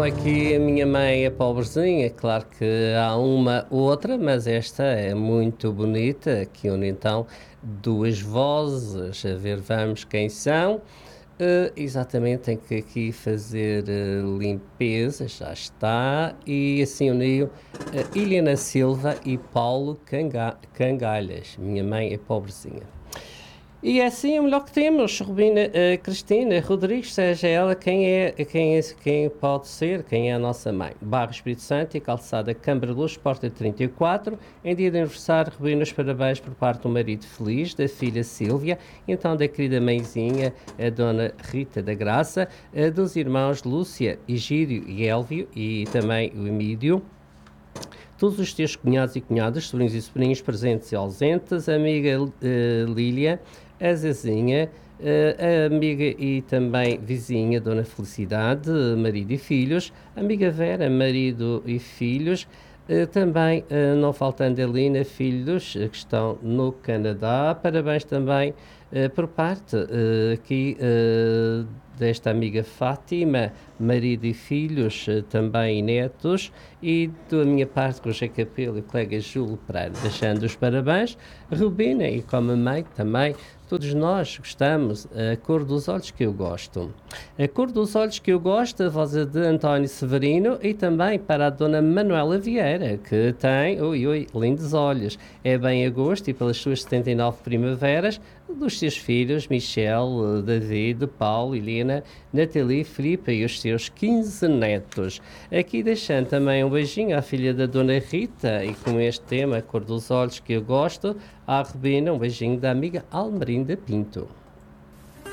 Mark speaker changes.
Speaker 1: aqui a minha mãe é pobrezinha, claro que há uma outra, mas esta é muito bonita, que une então duas vozes, a ver, vamos quem são. Exatamente, tem que aqui fazer limpeza, já está, e assim uniu Helena Silva e Paulo Cangalhas. Minha mãe é pobrezinha. E é assim o melhor que temos, Rubina, Cristina Rodrigues, seja ela quem pode ser, quem é a nossa mãe. Bairro Espírito Santo e Calçada Câmara Luz, Porta 34. Em dia de aniversário, Rubina, os parabéns por parte do marido feliz, da filha Sílvia, então da querida mãezinha, a dona Rita da Graça, dos irmãos Lúcia, Egídio e Élvio e também o Emílio. Todos os teus cunhados e cunhadas, sobrinhos e sobrinhos presentes e ausentes, a amiga Lília, a Zezinha, a amiga e também vizinha Dona Felicidade, marido e filhos, a amiga Vera, marido e filhos, também, não faltando a Lina, filhos que estão no Canadá. Parabéns também por parte aqui desta amiga Fátima, marido e filhos, também netos, e da minha parte com o José Capelo e o colega Júlio Pereira, deixando os parabéns. Rubina, e como a mãe também, todos nós gostamos, a cor dos olhos que eu gosto. A cor dos olhos que eu gosto, a voz é de António Severino, e também para a dona Manuela Vieira, que tem, lindos olhos. É bem a gosto e pelas suas 79 primaveras, dos seus filhos, Michel, David, Paulo, Helena, Nathalie, Filipe e os seus 15 netos. Aqui deixando também um beijinho à filha da dona Rita, e com este tema, a cor dos olhos que eu gosto, à Rubina, um beijinho da amiga Almerinda Pinto.